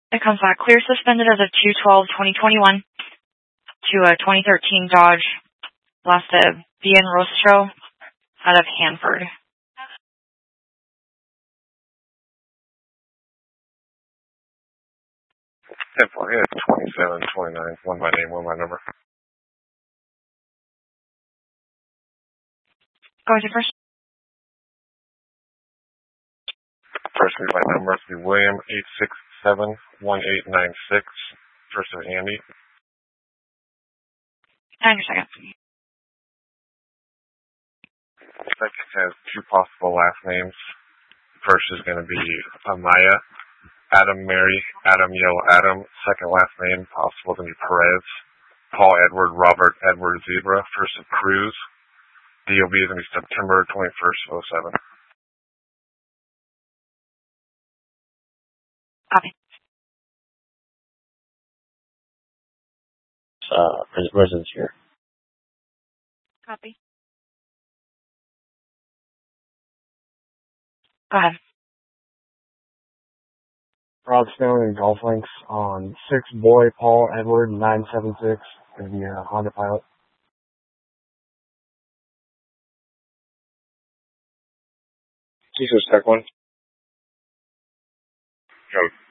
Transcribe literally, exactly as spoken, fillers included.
It comes back clear suspended as of two twelve twenty twenty-one to a twenty thirteen Dodge last of B N Rostro out of Hanford. ten four, yeah, twenty-seven twenty-nine. One by name, one by number. Go ahead first. First be by number, be William eight six seven one eight nine six. First of Andy. And your second. Second has two possible last names. First is going to be Amaya, Adam Mary, Adam Yellow Adam. Second last name possible to be Perez. Paul Edward Robert Edward Zebra. First of Cruz. D O B is going to be September twenty-first, oh seven. Copy. Uh, residence here. Copy. Go ahead. Rob Stone and Golf Links on six Boy Paul Edward nine seven six. Going to be a Honda Pilot. Jesus, tech one. Go.